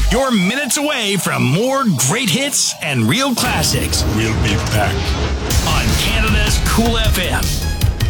You're minutes away from more great hits and real classics. We'll be back on Canada's Cool FM.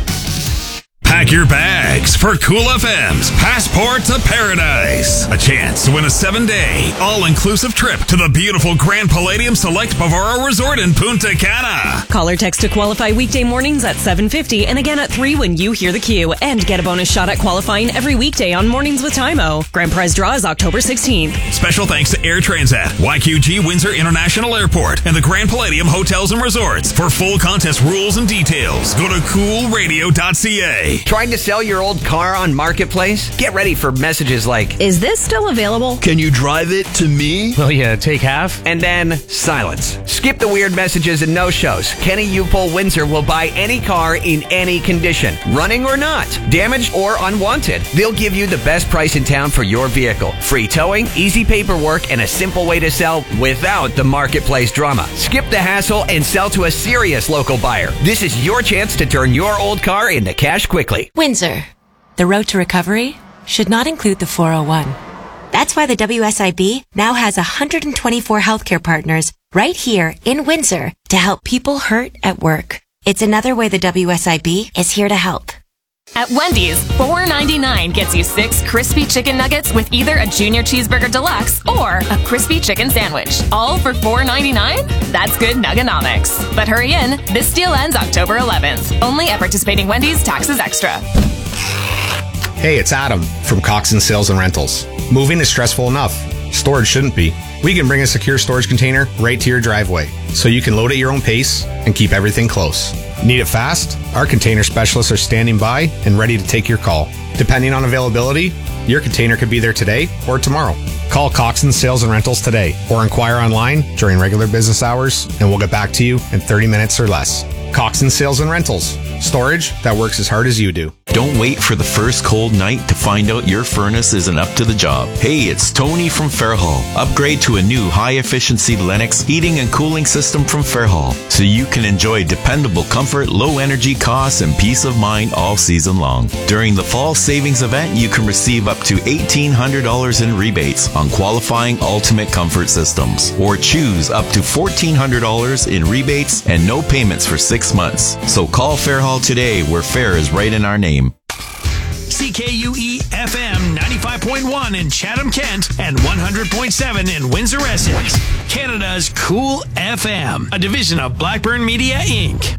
Pack your bags for Cool FM's Passport to Paradise. A chance to win a 7-day, all-inclusive trip to the beautiful Grand Palladium Select Bavaro Resort in Punta Cana. Call or text to qualify weekday mornings at 7:50 and again at 3 when you hear the cue. And get a bonus shot at qualifying every weekday on Mornings with Tymo. Grand prize draw is October 16th. Special thanks to Air Transat, YQG Windsor International Airport, and the Grand Palladium Hotels and Resorts. For full contest rules and details, go to coolradio.ca. Trying to sell your old car on Marketplace? Get ready for messages like, "Is this still available? Can you drive it to me? Will you take half?" And then silence. Skip the weird messages and no-shows. Kenny Upol Windsor will buy any car in any condition, running or not, damaged or unwanted. They'll give you the best price in town for your vehicle. Free towing, easy paperwork, and a simple way to sell without the Marketplace drama. Skip the hassle and sell to a serious local buyer. This is your chance to turn your old car into cash quickly. Windsor. The road to recovery should not include the 401. That's why the WSIB now has 124 healthcare partners right here in Windsor to help people hurt at work. It's another way the WSIB is here to help. At Wendy's, $4.99 gets you 6 crispy chicken nuggets with either a Junior Cheeseburger Deluxe or a crispy chicken sandwich. All for $4.99? That's good nuggenomics. But hurry in, this deal ends October 11th. Only at participating Wendy's, taxes extra. Hey, it's Adam from Coxon Sales and Rentals. Moving is stressful enough. Storage shouldn't be. We can bring a secure storage container right to your driveway, so you can load at your own pace and keep everything close. Need it fast? Our container specialists are standing by and ready to take your call. Depending on availability, your container could be there today or tomorrow. Call Coxon Sales and Rentals today or inquire online during regular business hours, and we'll get back to you in 30 minutes or less. Coxon Sales and Rentals. Storage that works as hard as you do. Don't wait for the first cold night to find out your furnace isn't up to the job. Hey, it's Tony from Fairhall. Upgrade to a new high-efficiency Lennox heating and cooling system from Fairhall so you can enjoy dependable comfort, low energy costs, and peace of mind all season long. During the fall savings event, you can receive up to $1,800 in rebates on qualifying Ultimate Comfort systems, or choose up to $1,400 in rebates and no payments for 6 months. So call Fairhall today, where fair is right in our name. CKUE FM 95.1 in Chatham, Kent, and 100.7 in Windsor, Essex. Canada's Cool FM, a division of Blackburn Media, Inc.